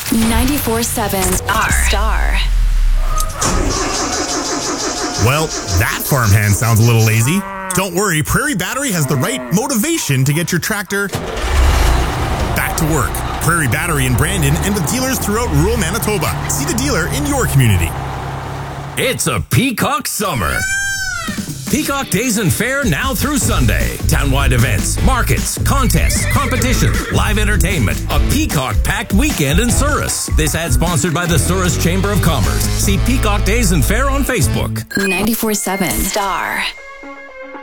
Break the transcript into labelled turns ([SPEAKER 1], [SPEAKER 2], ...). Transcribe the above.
[SPEAKER 1] 94.7 Star.
[SPEAKER 2] Well, that farmhand sounds a little lazy. Don't worry, Prairie Battery has the right motivation to get your tractor back to work. Prairie Battery in Brandon and with dealers throughout rural Manitoba. See the dealer in your community.
[SPEAKER 3] It's a Peacock summer. Peacock Days and Fair now through Sunday. Townwide events, markets, contests, competition, live entertainment. A Peacock-packed weekend in Souris. This ad sponsored by the Souris Chamber of Commerce. See Peacock Days and Fair on Facebook.
[SPEAKER 1] 94.7 Star.